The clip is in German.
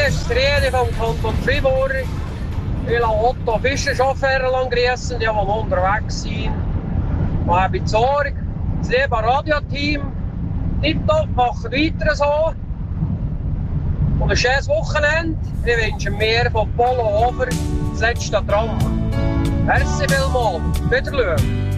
grüße Trainer vom Kanton Fribourg. Ich lasse Otto Fischer Chauffeur grüßen, die unterwegs sind. Ich habe Sorge. Das liebe Radioteam. Tipptopp, macht weiter so. Und ein schönes Wochenende. Ich wünsche mir von Polo Over das letzte Traum. Merci vielmals. Wiedersehen.